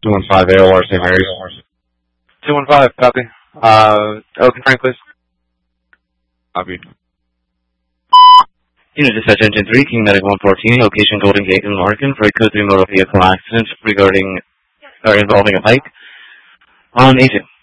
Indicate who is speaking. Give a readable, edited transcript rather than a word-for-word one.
Speaker 1: 215 AOR St. Mary's.
Speaker 2: 215, copy. Oakland Frank, please.
Speaker 1: Copy.
Speaker 3: Unit Dispatch Engine 3, King Medic 114, location Golden Gate in Larkin for a code 3 motor vehicle accident involving a bike on A2.